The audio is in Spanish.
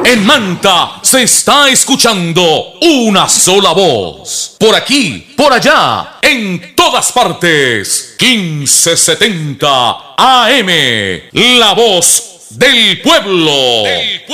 En Manta se está escuchando una sola voz. Por aquí, por allá, en todas partes. 1570 AM, la voz del pueblo.